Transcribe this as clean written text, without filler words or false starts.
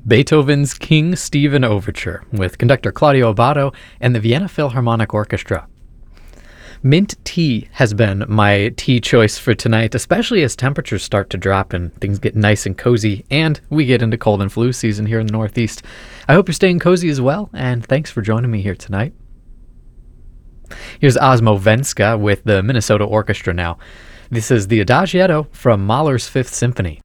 Beethoven's King Stephen Overture with conductor Claudio Abbado and the Vienna Philharmonic Orchestra. Mint tea has been my tea choice for tonight, especially as temperatures start to drop and things get nice and cozy, and we get into cold and flu season here in the Northeast. I hope you're staying cozy as well, and thanks for joining me here tonight. Here's Osmo Venska with the Minnesota Orchestra now. This is the Adagietto from Mahler's Fifth Symphony.